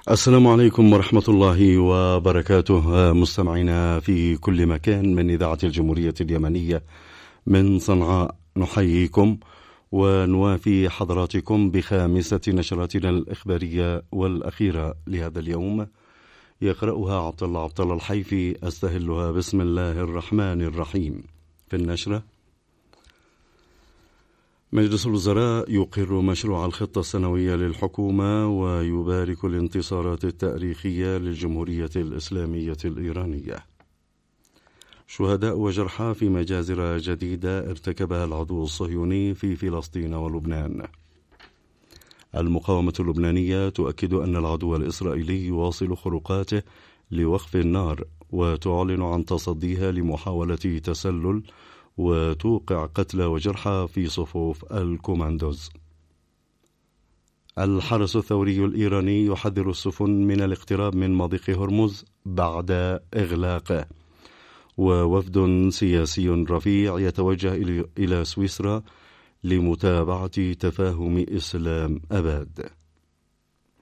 السلام عليكم ورحمة الله وبركاته، مستمعينا في كل مكان من إذاعة الجمهورية اليمنية من صنعاء، نحييكم ونوافي حضراتكم بخامسة نشراتنا الإخبارية والأخيرة لهذا اليوم، يقرأها عبد الله الحيفي. أستهلها بسم الله الرحمن الرحيم. في النشرة: مجلس الوزراء يقر مشروع الخطة السنوية للحكومة ويبارك الانتصارات التاريخية للجمهورية الإسلامية الإيرانية. شهداء وجرحى في مجازر جديدة ارتكبها العدو الصهيوني في فلسطين ولبنان. المقاومة اللبنانية تؤكد أن العدو الإسرائيلي يواصل خروقاته لوقف النار، وتعلن عن تصديها لمحاولة تسلل وتوقع قتلى وجرحى في صفوف الكوماندوز. الحرس الثوري الإيراني يحذر السفن من الاقتراب من مضيق هرمز بعد إغلاقه. ووفد سياسي رفيع يتوجه إلى سويسرا لمتابعة تفاهم إسلام أباد.